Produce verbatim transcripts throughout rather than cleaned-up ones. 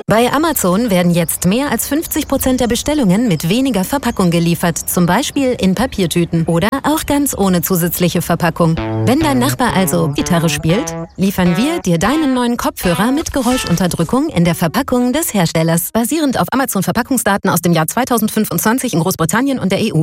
Bei Amazon werden jetzt mehr als fünfzig Prozent der Bestellungen mit weniger Verpackung geliefert, zum Beispiel in Papiertüten oder auch ganz ohne zusätzliche Verpackung. Wenn dein Nachbar also Gitarre spielt, liefern wir dir deinen neuen Kopfhörer mit Geräuschunterdrückung in der Verpackung des Herstellers, basierend auf Amazon-Verpackungsdaten aus dem Jahr zweitausendfünfundzwanzig in Großbritannien und der E U.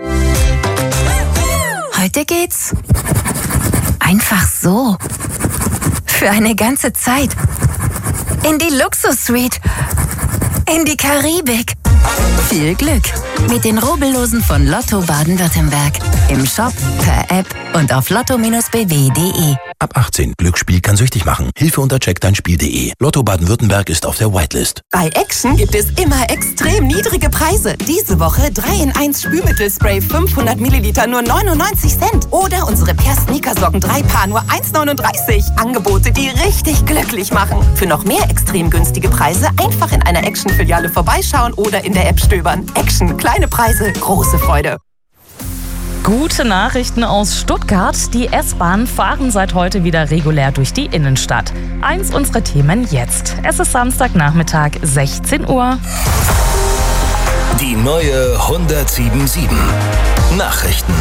Heute geht's einfach so. Für eine ganze Zeit. In die Luxus-Suite. In die Karibik. Viel Glück mit den Rubbellosen von Lotto Baden-Württemberg. Im Shop, per App und auf lotto Bindestrich b w punkt de. Ab achtzehn. Glücksspiel kann süchtig machen. Hilfe unter check dein Spiel punkt de. Lotto Baden-Württemberg ist auf der Whitelist. Bei Action gibt es immer extrem niedrige Preise. Diese Woche drei in eins Spülmittelspray fünfhundert Milliliter nur neunundneunzig Cent. Oder unsere Per Sneakersocken drei Paar nur eins neununddreißig. Angebote, die richtig glücklich machen. Für noch mehr extrem günstige Preise einfach in einer Action-Filiale vorbeischauen oder in der App stöbern. Action, kleine Preise, große Freude. Gute Nachrichten aus Stuttgart. Die S-Bahnen fahren seit heute wieder regulär durch die Innenstadt. Eins unserer Themen jetzt. Es ist Samstagnachmittag, sechzehn Uhr. Die neue hundertsieben Komma sieben. Nachrichten.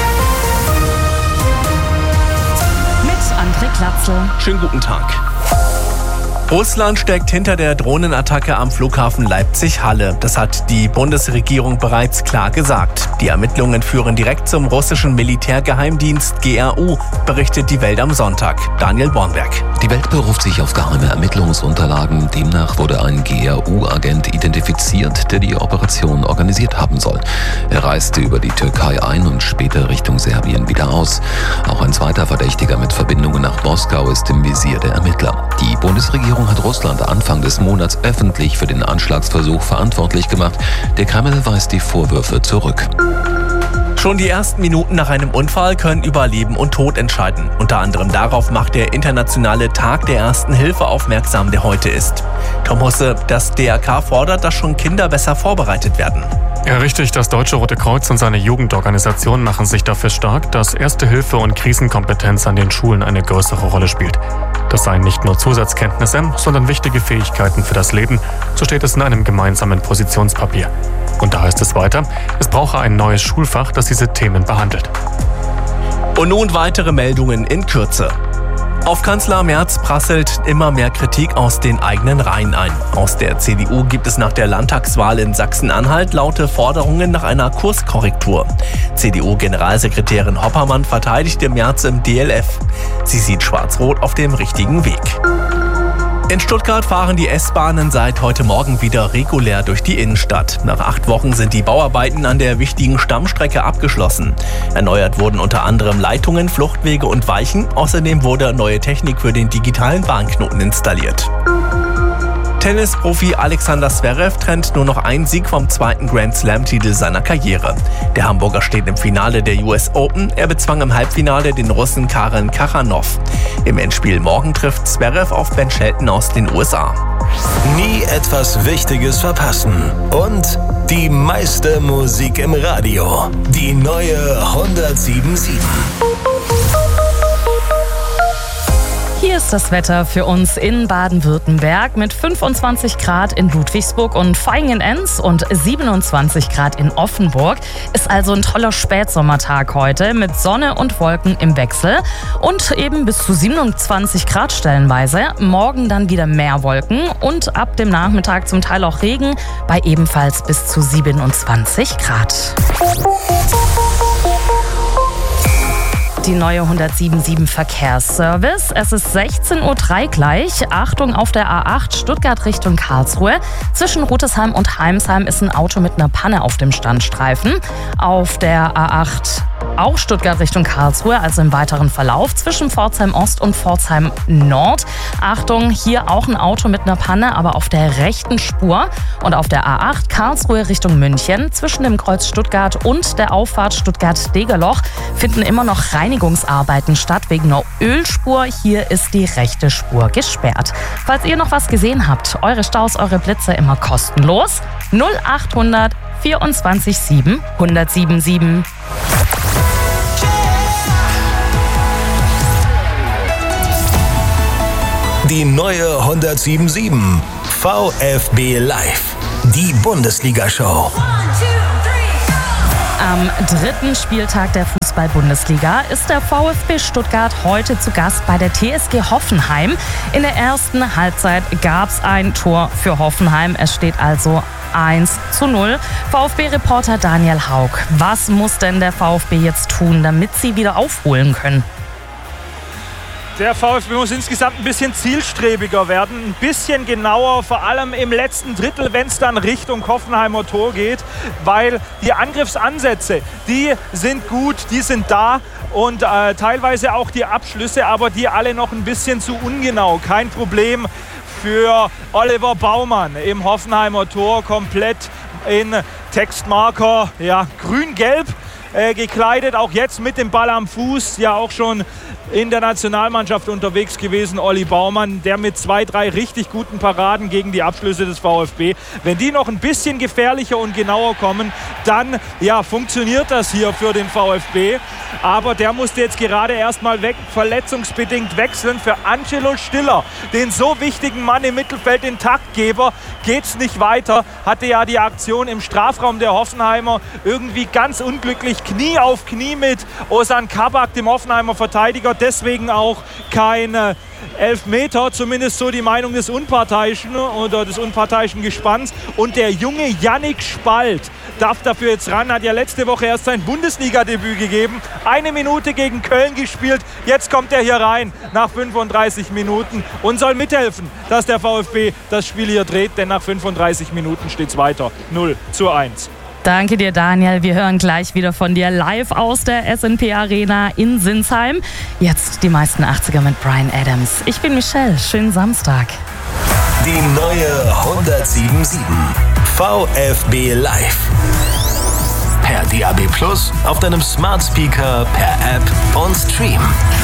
Mit André Klatzel. Schönen guten Tag. Russland steckt hinter der Drohnenattacke am Flughafen Leipzig-Halle. Das hat die Bundesregierung bereits klar gesagt. Die Ermittlungen führen direkt zum russischen Militärgeheimdienst G R U, berichtet die Welt am Sonntag. Daniel Bornberg. Die Welt beruft sich auf geheime Ermittlungsunterlagen. Demnach wurde ein G R U-Agent identifiziert, der die Operation organisiert haben soll. Er reiste über die Türkei ein und später Richtung Serbien wieder aus. Auch ein zweiter Verdächtiger mit Verbindungen nach Moskau ist im Visier der Ermittler. Die Bundesregierung hat Russland Anfang des Monats öffentlich für den Anschlagsversuch verantwortlich gemacht. Der Kreml weist die Vorwürfe zurück. Schon die ersten Minuten nach einem Unfall können über Leben und Tod entscheiden. Unter anderem darauf macht der internationale Tag der Ersten Hilfe aufmerksam, der heute ist. Tom Husse, das D R K fordert, dass schon Kinder besser vorbereitet werden. Ja, richtig. Das Deutsche Rote Kreuz und seine Jugendorganisation machen sich dafür stark, dass Erste Hilfe und Krisenkompetenz an den Schulen eine größere Rolle spielt. Das seien nicht nur Zusatzkenntnisse, sondern wichtige Fähigkeiten für das Leben, so steht es in einem gemeinsamen Positionspapier. Und da heißt es weiter, es brauche ein neues Schulfach, das diese Themen behandelt. Und nun weitere Meldungen in Kürze. Auf Kanzler Merz prasselt immer mehr Kritik aus den eigenen Reihen ein. Aus der C D U gibt es nach der Landtagswahl in Sachsen-Anhalt laute Forderungen nach einer Kurskorrektur. C D U-Generalsekretärin Hoppermann verteidigte Merz im D L F. Sie sieht Schwarz-Rot auf dem richtigen Weg. In Stuttgart fahren die S-Bahnen seit heute Morgen wieder regulär durch die Innenstadt. Nach acht Wochen sind die Bauarbeiten an der wichtigen Stammstrecke abgeschlossen. Erneuert wurden unter anderem Leitungen, Fluchtwege und Weichen. Außerdem wurde neue Technik für den digitalen Bahnknoten installiert. Tennisprofi Alexander Zverev trennt nur noch einen Sieg vom zweiten Grand Slam-Titel seiner Karriere. Der Hamburger steht im Finale der U S Open. Er bezwang im Halbfinale den Russen Karen Khachanov. Im Endspiel morgen trifft Zverev auf Ben Shelton aus den U S A. Nie etwas Wichtiges verpassen. Und die meiste Musik im Radio. Die neue hundertsieben Komma sieben. Hier ist das Wetter für uns in Baden-Württemberg mit fünfundzwanzig Grad in Ludwigsburg und Vaihingen-Enz und siebenundzwanzig Grad in Offenburg. Ist also ein toller Spätsommertag heute mit Sonne und Wolken im Wechsel und eben bis zu siebenundzwanzig Grad stellenweise. Morgen dann wieder mehr Wolken und ab dem Nachmittag zum Teil auch Regen bei ebenfalls bis zu siebenundzwanzig Grad. Die neue hundertsieben Komma sieben Verkehrsservice. Es ist sechzehn Uhr drei gleich. Achtung auf der A acht Stuttgart Richtung Karlsruhe. Zwischen Rütesheim und Heimsheim ist ein Auto mit einer Panne auf dem Standstreifen. Auf der A acht auch Stuttgart Richtung Karlsruhe, also im weiteren Verlauf zwischen Pforzheim Ost und Pforzheim Nord. Achtung, hier auch ein Auto mit einer Panne, aber auf der rechten Spur. Und auf der A acht Karlsruhe Richtung München zwischen dem Kreuz Stuttgart und der Auffahrt Stuttgart-Degerloch finden immer noch Reinigungsarbeiten statt wegen einer Ölspur. Hier ist die rechte Spur gesperrt. Falls ihr noch was gesehen habt, eure Staus, eure Blitze immer kostenlos. null achthundert vierundzwanzig sieben hundertsieben sieben. Die neue hundertsieben Komma sieben. VfB Live, die Bundesliga-Show. Am dritten Spieltag der Fußball-Bundesliga ist der VfB Stuttgart heute zu Gast bei der T S G Hoffenheim. In der ersten Halbzeit gab es ein Tor für Hoffenheim. Es steht also eins zu null. VfB-Reporter Daniel Haug. Was muss denn der VfB jetzt tun, damit sie wieder aufholen können? Der VfB muss insgesamt ein bisschen zielstrebiger werden, ein bisschen genauer, vor allem im letzten Drittel, wenn es dann Richtung Hoffenheimer Tor geht, weil die Angriffsansätze, die sind gut, die sind da und äh, teilweise auch die Abschlüsse, aber die alle noch ein bisschen zu ungenau. Kein Problem für Oliver Baumann im Hoffenheimer Tor, komplett in Textmarker, ja, grün-gelb äh, gekleidet, auch jetzt mit dem Ball am Fuß, ja auch schon in der Nationalmannschaft unterwegs gewesen, Olli Baumann, der mit zwei, drei richtig guten Paraden gegen die Abschlüsse des VfB. Wenn die noch ein bisschen gefährlicher und genauer kommen, dann ja, funktioniert das hier für den VfB. Aber der musste jetzt gerade erstmal weg, verletzungsbedingt wechseln. Für Angelo Stiller, den so wichtigen Mann im Mittelfeld, den Taktgeber, geht's nicht weiter. Hatte ja die Aktion im Strafraum der Hoffenheimer irgendwie ganz unglücklich Knie auf Knie mit Ozan Kabak, dem Hoffenheimer Verteidiger. Deswegen auch kein äh, Elfmeter, zumindest so die Meinung des Unparteiischen oder des unparteiischen Gespanns. Und der junge Yannick Spalt darf dafür jetzt ran, hat ja letzte Woche erst sein Bundesliga-Debüt gegeben. Eine Minute gegen Köln gespielt, jetzt kommt er hier rein nach fünfunddreißig Minuten und soll mithelfen, dass der VfB das Spiel hier dreht, denn nach fünfunddreißig Minuten steht es weiter, null zu eins. Danke dir, Daniel. Wir hören gleich wieder von dir live aus der S N P Arena in Sinsheim. Jetzt die meisten achtziger mit Bryan Adams. Ich bin Michelle. Schönen Samstag. Die neue hundertsieben sieben VfB Live. Per D A B Plus, auf deinem Smart Speaker, per App und Stream.